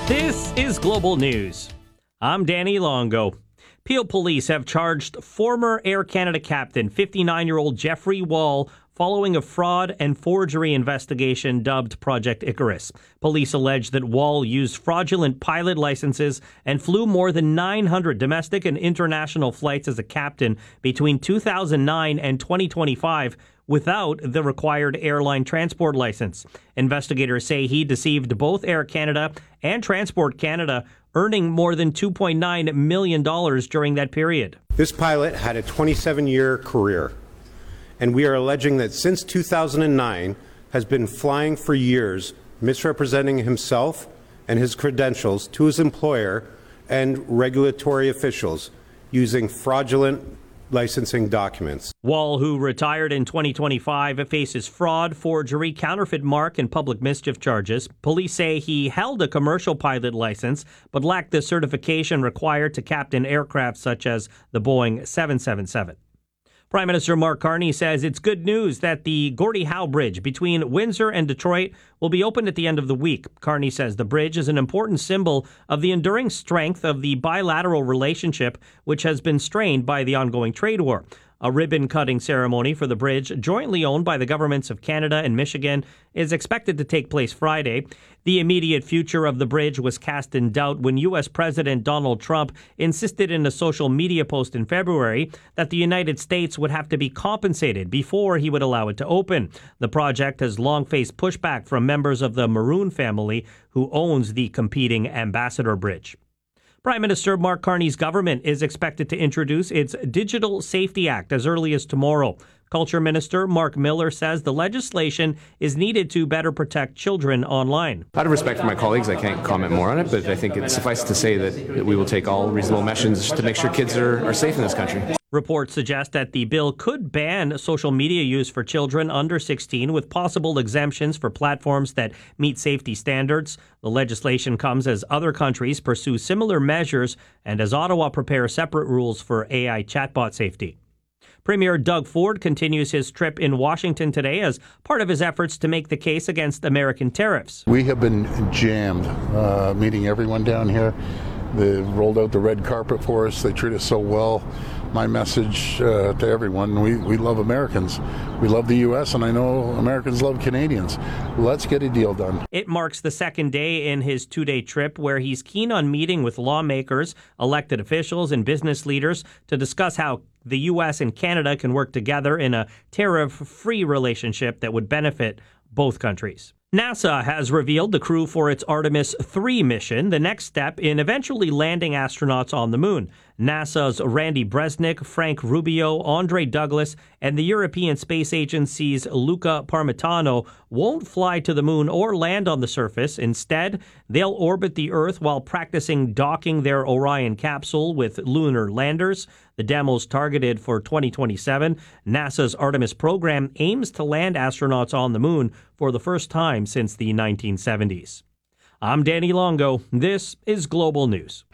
This is Global News. I'm Danny Longo. Peel police have charged former Air Canada captain 59-year-old Jeffrey Wall following a fraud and forgery investigation dubbed Project Icarus. Police allege that Wall used fraudulent pilot licenses and flew more than 900 domestic and international flights as a captain between 2009 and 2025 without the required airline transport license. Investigators say he deceived both Air Canada and Transport Canada, earning more than $2.9 million during that period. This pilot had a 27-year career, and we are alleging that since 2009 has been flying for years, misrepresenting himself and his credentials to his employer and regulatory officials using fraudulent licensing documents. Wall, who retired in 2025, faces fraud, forgery, counterfeit mark, and public mischief charges. Police say he held a commercial pilot license, but lacked the certification required to captain aircraft such as the Boeing 777. Prime Minister Mark Carney says it's good news that the Gordie Howe Bridge between Windsor and Detroit will be opened at the end of the week. Carney says the bridge is an important symbol of the enduring strength of the bilateral relationship, which has been strained by the ongoing trade war. A ribbon-cutting ceremony for the bridge, jointly owned by the governments of Canada and Michigan, is expected to take place Friday. The immediate future of the bridge was cast in doubt when U.S. President Donald Trump insisted in a social media post in February that the United States would have to be compensated before he would allow it to open. The project has long faced pushback from members of the Maroon family, who owns the competing Ambassador Bridge. Prime Minister Mark Carney's government is expected to introduce its Digital Safety Act as early as tomorrow. Culture Minister Mark Miller says the legislation is needed to better protect children online. Out of respect for my colleagues, I can't comment more on it, but I think it's suffice to say that we will take all reasonable measures to make sure kids are safe in this country. Reports suggest that the bill could ban social media use for children under 16 with possible exemptions for platforms that meet safety standards. The legislation comes as other countries pursue similar measures and as Ottawa prepares separate rules for AI chatbot safety. Premier Doug Ford continues his trip in Washington today as part of his efforts to make the case against American tariffs. We have been jammed, meeting everyone down here. They rolled out the red carpet for us. They treat us so well. My message to everyone, we love Americans. We love the U.S., and I know Americans love Canadians. Let's get a deal done. It marks the second day in his two-day trip where he's keen on meeting with lawmakers, elected officials, and business leaders to discuss how the U.S. and Canada can work together in a tariff-free relationship that would benefit both countries. NASA has revealed the crew for its Artemis 3 mission, the next step in eventually landing astronauts on the moon. NASA's Randy Bresnik, Frank Rubio, Andre Douglas, and the European Space Agency's Luca Parmitano won't fly to the moon or land on the surface. Instead, they'll orbit the Earth while practicing docking their Orion capsule with lunar landers. The demo's targeted for 2027. NASA's Artemis program aims to land astronauts on the moon for the first time since the 1970s. I'm Danny Longo. This is Global News.